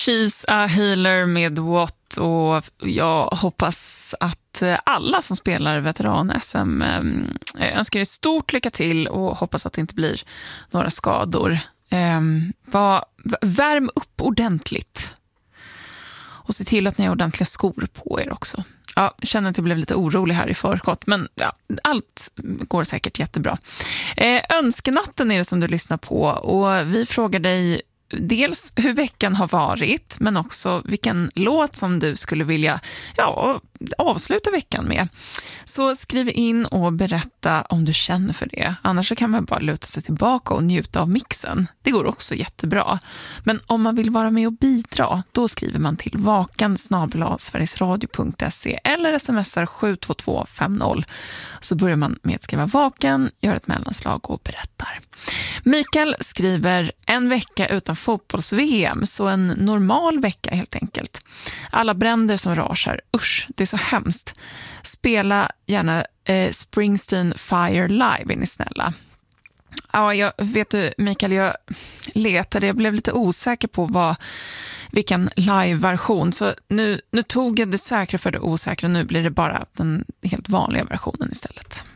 She's a healer med What, och jag hoppas att alla som spelar veteran-SM önskar er stort lycka till och hoppas att det inte blir några skador. Värm upp ordentligt och se till att ni har ordentliga skor på er också. Ja, jag känner att jag blev lite orolig här i förskott, men ja, allt går säkert jättebra. Önskenatten är det som du lyssnar på, och vi frågar dig dels hur veckan har varit, men också vilken låt som du skulle vilja avsluta veckan med. Så skriv in och berätta om du känner för det. Annars så kan man bara luta sig tillbaka och njuta av mixen. Det går också jättebra. Men om man vill vara med och bidra, då skriver man till vakan@sverigesradio.se eller smsar 72250. Så börjar man med att skriva vakan, gör ett mellanslag och berättar. Mikael skriver: en vecka utan fotbolls-VM, så en normal vecka helt enkelt. Alla bränder som rasar, usch, det är så hemskt. Spela gärna Springsteen Fire live, är ni snälla. Ja, vet du Mikael, jag letade, jag blev lite osäker på vilken live-version, så nu tog jag det säkra för det osäkra, nu blir det bara den helt vanliga versionen istället.